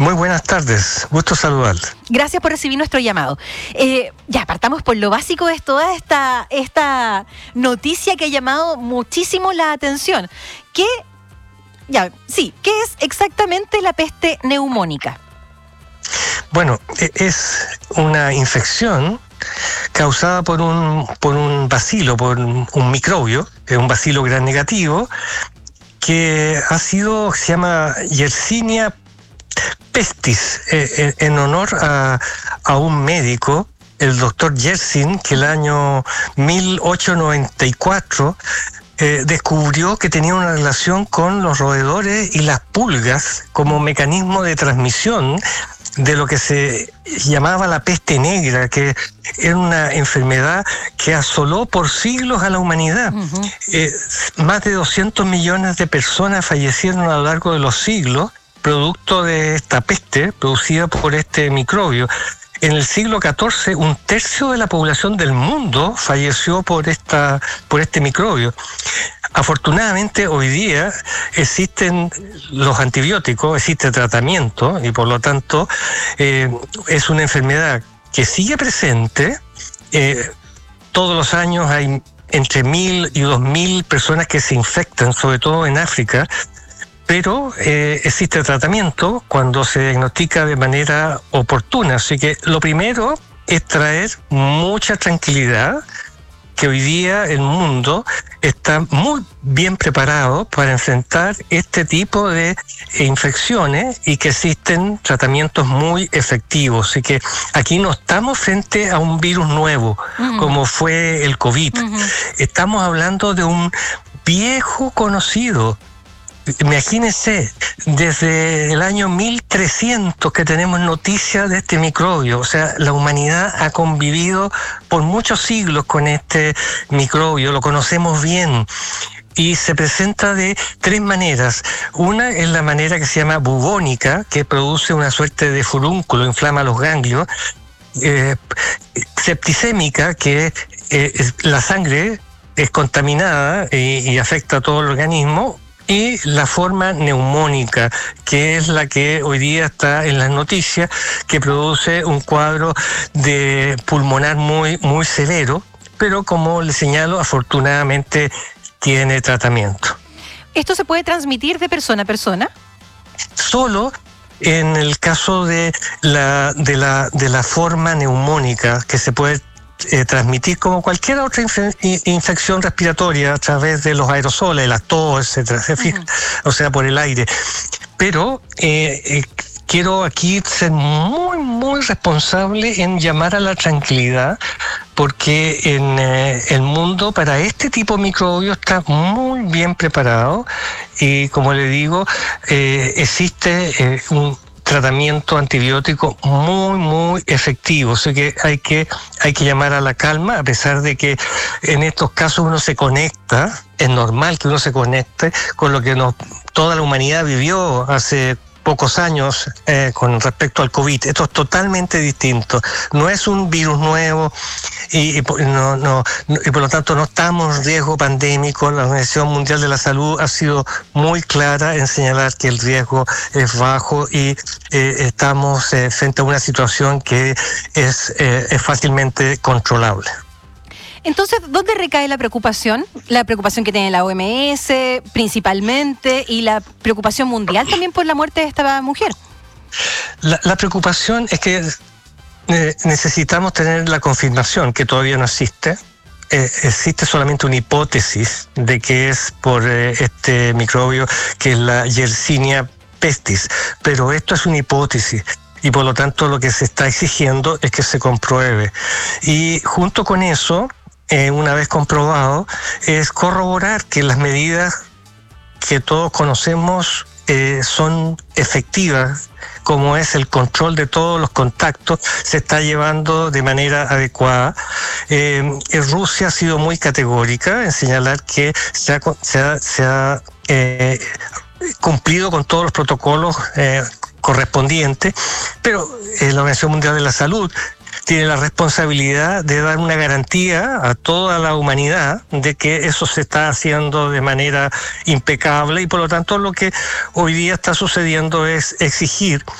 Muy buenas tardes, gusto saludarle. Gracias por recibir nuestro llamado. Ya partamos por lo básico de toda esta noticia que ha llamado muchísimo la atención. ¿Qué es exactamente la peste neumónica? Bueno, es una infección causada por un bacilo, por un microbio, un bacilo gram negativo, que se llama Yersinia pestis, en honor a un médico, el doctor Yersin, que el año 1894 descubrió que tenía una relación con los roedores y las pulgas como mecanismo de transmisión de lo que se llamaba la peste negra, que era una enfermedad que asoló por siglos a la humanidad. Uh-huh. Más de 200 millones de personas fallecieron a lo largo de los siglos producto de esta peste producida por este microbio. En el siglo XIV, 1/3 de la población del mundo falleció por este microbio. Afortunadamente, hoy día existen los antibióticos, existe tratamiento y por lo tanto es una enfermedad que sigue presente. Todos los años hay entre 1.000 y 2.000 personas que se infectan, sobre todo en África, pero existe tratamiento cuando se diagnostica de manera oportuna. Así que lo primero es traer mucha tranquilidad, que hoy día el mundo está muy bien preparado para enfrentar este tipo de infecciones y que existen tratamientos muy efectivos. Así que aquí no estamos frente a un virus nuevo, uh-huh, como fue el COVID. Uh-huh. Estamos hablando de un viejo conocido. Imagínense, desde el año 1300 que tenemos noticias de este microbio. O sea, la humanidad ha convivido por muchos siglos con este microbio, lo conocemos bien. Y se presenta de 3 maneras. Una es la manera que se llama bubónica, que produce una suerte de furúnculo, inflama los ganglios. Septicémica, que la sangre es contaminada y afecta a todo el organismo. Y la forma neumónica, que es la que hoy día está en las noticias, que produce un cuadro de pulmonar muy, muy severo, pero como le señalo, afortunadamente tiene tratamiento. ¿Esto se puede transmitir de persona a persona? Solo en el caso de la forma neumónica, que se puede transmitir como cualquier otra infección respiratoria a través de los aerosoles, la tos, etcétera, uh-huh, o sea, por el aire. Pero quiero aquí ser muy, muy responsable en llamar a la tranquilidad, porque en el mundo para este tipo de microbio está muy bien preparado y, como le digo, existe un tratamiento antibiótico muy, muy efectivo. Así que hay que llamar a la calma, a pesar de que en estos casos uno se conecta, es normal que uno se conecte con lo que toda la humanidad vivió hace pocos años con respecto al COVID. Esto es totalmente distinto. No es un virus nuevo y por lo tanto no estamos en riesgo pandémico. La Organización Mundial de la Salud ha sido muy clara en señalar que el riesgo es bajo y estamos frente a una situación que es fácilmente controlable. Entonces, ¿dónde recae la preocupación? La preocupación que tiene la OMS principalmente y la preocupación mundial también por la muerte de esta mujer. La preocupación es que necesitamos tener la confirmación, que todavía no existe. Existe solamente una hipótesis de que es por este microbio, que es la Yersinia pestis, pero esto es una hipótesis. Y por lo tanto lo que se está exigiendo es que se compruebe. Y junto con eso, una vez comprobado, es corroborar que las medidas que todos conocemos son efectivas, como es el control de todos los contactos, se está llevando de manera adecuada. Rusia ha sido muy categórica en señalar que se ha cumplido con todos los protocolos correspondientes, pero la Organización Mundial de la Salud tiene la responsabilidad de dar una garantía a toda la humanidad de que eso se está haciendo de manera impecable, y por lo tanto lo que hoy día está sucediendo es exigir